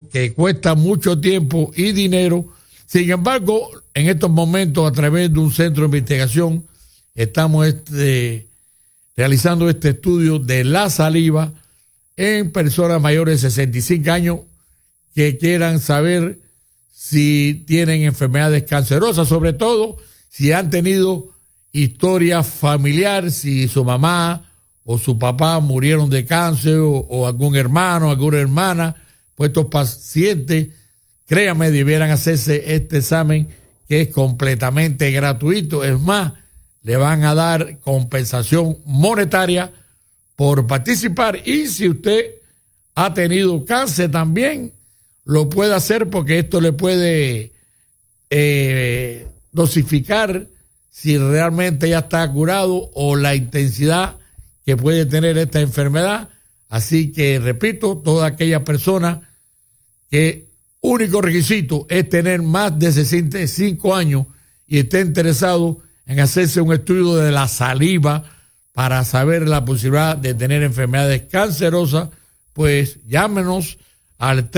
que cuesta mucho tiempo y dinero. Sin embargo, en estos momentos, a través de un centro de investigación, estamos realizando este estudio de la saliva en personas mayores de 65 años que quieran saber si tienen enfermedades cancerosas, sobre todo si han tenido historia familiar, si su mamá o su papá murieron de cáncer o algún hermano, alguna hermana. Pues estos pacientes, créanme, debieran hacerse este examen que es completamente gratuito. Es más, le van a dar compensación monetaria por participar, y si usted ha tenido cáncer también lo puede hacer, porque esto le puede dosificar si realmente ya está curado o la intensidad que puede tener esta enfermedad. Así que, repito, toda aquella persona que único requisito es tener más de 65 años y esté interesado en hacerse un estudio de la saliva para saber la posibilidad de tener enfermedades cancerosas, pues llámenos al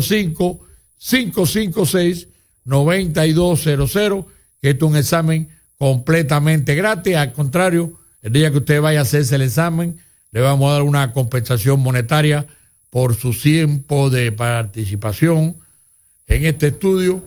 305-556-9200, que esto es un examen completamente gratis. Al contrario, el día que usted vaya a hacerse el examen, le vamos a dar una compensación monetaria por su tiempo de participación en este estudio.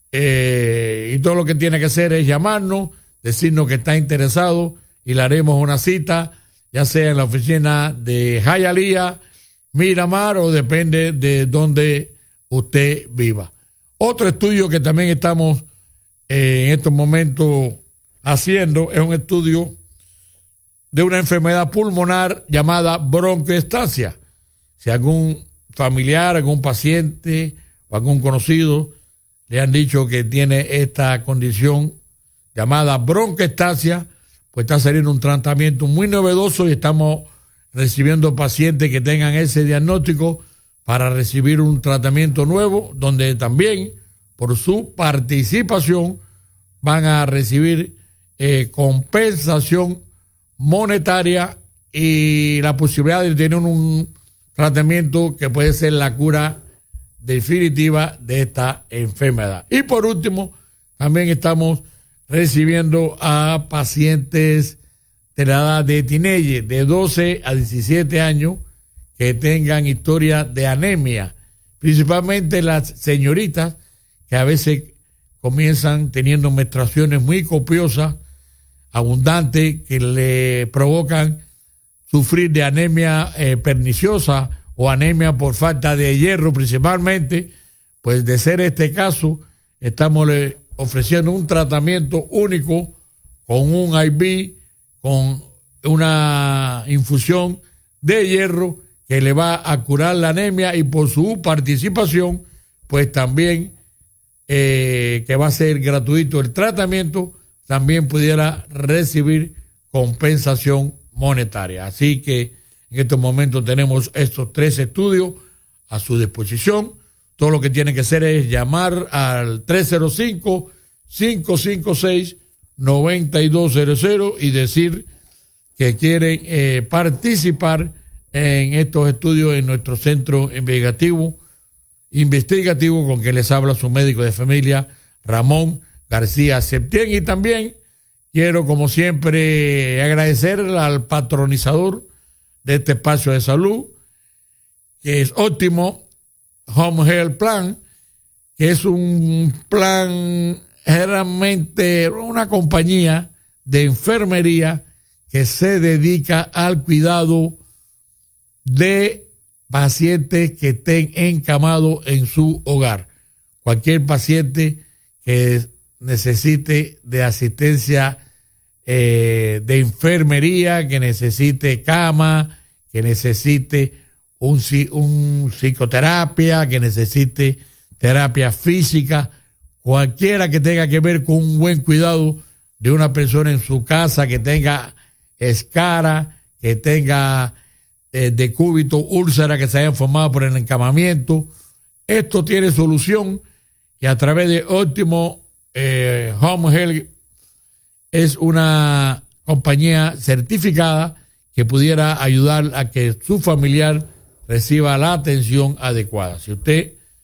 Y todo lo que tiene que hacer es llamarnos, decirnos que está interesado, y le haremos una cita, ya sea en la oficina de Hialeah, Miramar, o depende de donde usted viva. Otro estudio que también estamos en estos momentos haciendo es un estudio de una enfermedad pulmonar llamada bronquiectasia. Si algún familiar, algún paciente o algún conocido le han dicho que tiene esta condición llamada bronquiectasia, pues está saliendo un tratamiento muy novedoso y estamos recibiendo pacientes que tengan ese diagnóstico para recibir un tratamiento nuevo, donde también por su participación van a recibir compensación monetaria y la posibilidad de tener un tratamiento que puede ser la cura definitiva de esta enfermedad. Y por último, también estamos recibiendo a pacientes de la edad de teenager, de 12 a 17 años, que tengan historia de anemia, principalmente las señoritas que a veces comienzan teniendo menstruaciones muy copiosas, abundantes, que le provocan sufrir de anemia perniciosa o anemia por falta de hierro principalmente. Pues de ser este caso, estamos ofreciendo un tratamiento único con un IV, con una infusión de hierro que le va a curar la anemia, y por su participación, pues también que va a ser gratuito el tratamiento, también pudiera recibir compensación monetaria. Así que en estos momentos tenemos estos 3 estudios a su disposición. Todo lo que tienen que hacer es llamar al 305-556-9200 y decir que quieren participar en estos estudios en nuestro centro investigativo con que les habla su médico de familia, Ramón García Septién. Y también quiero, como siempre, agradecer al patronizador de este espacio de salud, que es Óptimo Home Health Plan, que es un plan, generalmente una compañía de enfermería que se dedica al cuidado de pacientes que estén encamados en su hogar. Cualquier paciente que necesite de asistencia de enfermería, que necesite cama, que necesite un psicoterapia, que necesite terapia física, cualquiera que tenga que ver con un buen cuidado de una persona en su casa, que tenga escara, que tenga decúbito, úlcera que se hayan formado por el encamamiento. Esto tiene solución, y a través de Óptimo Home Health es una compañía certificada que pudiera ayudar a que su familiar reciba la atención adecuada. Si usted